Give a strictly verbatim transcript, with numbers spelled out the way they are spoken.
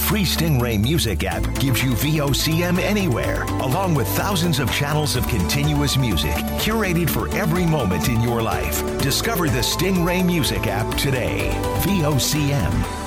free Stingray Music app gives you V O C M anywhere, along with thousands of channels of continuous music curated for every moment in your life. Discover the Stingray Music app today. V O C M.